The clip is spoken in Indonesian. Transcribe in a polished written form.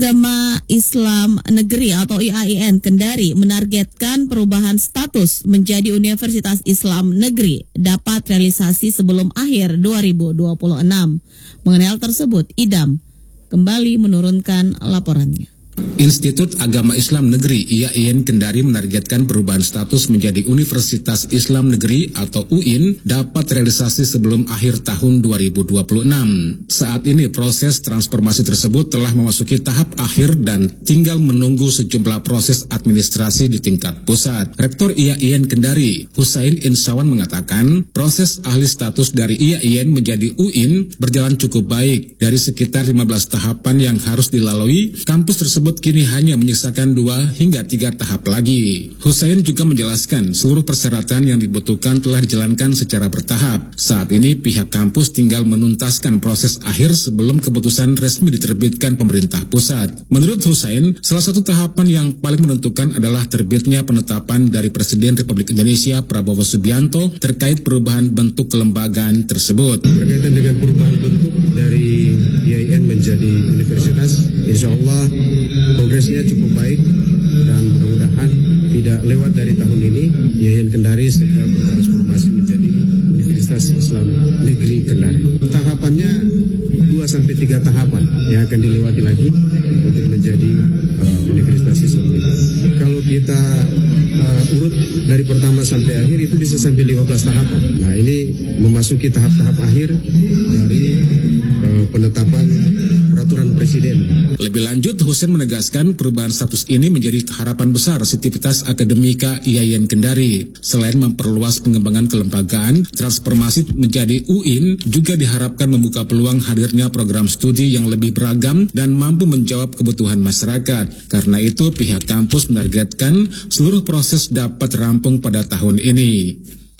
Agama Islam Negeri atau IAIN Kendari menargetkan perubahan status menjadi Universitas Islam Negeri dapat realisasi sebelum akhir 2026. Mengenai hal tersebut, Idam kembali menurunkan laporannya. Institut Agama Islam Negeri IAIN Kendari menargetkan perubahan status menjadi Universitas Islam Negeri atau UIN dapat realisasi sebelum akhir tahun 2026. Saat ini proses transformasi tersebut telah memasuki tahap akhir dan tinggal menunggu sejumlah proses administrasi di tingkat pusat. Rektor IAIN Kendari, Husain Insawan mengatakan, proses alih status dari IAIN menjadi UIN berjalan cukup baik. Dari sekitar 15 tahapan yang harus dilalui, kampus tersebut kini hanya menyisakan 2 hingga 3 tahap lagi. Husain juga menjelaskan seluruh persyaratan yang dibutuhkan telah dijalankan secara bertahap. Saat ini pihak kampus tinggal menuntaskan proses akhir sebelum keputusan resmi diterbitkan pemerintah pusat. Menurut Husain, salah satu tahapan yang paling menentukan adalah terbitnya penetapan dari Presiden Republik Indonesia Prabowo Subianto terkait perubahan bentuk kelembagaan tersebut. Berkaitan dengan perubahan bentuk dari IAIN menjadi universitas, insya Allah progresnya cukup baik dan mudah-mudahan tidak lewat dari tahun ini IAIN Kendari segera bertransformasi menjadi Universitas Islam Negeri Kendari. Tahapannya 2-3 tahapan yang akan dilewati lagi untuk menjadi Universitas Islam Negeri. Kalau kita urut dari pertama sampai akhir itu bisa sampai 15 tahapan. Nah, ini memasuki tahap-tahap akhir dari penetapan peraturan Presiden. Lebih lanjut, Husain menegaskan perubahan status ini menjadi harapan besar Sivitas Akademika IAIN Kendari. Selain memperluas pengembangan kelembagaan, transformasi menjadi UIN juga diharapkan membuka peluang hadirnya program studi yang lebih beragam dan mampu menjawab kebutuhan masyarakat. Karena itu, pihak kampus menargetkan seluruh proses dapat rampung pada tahun ini.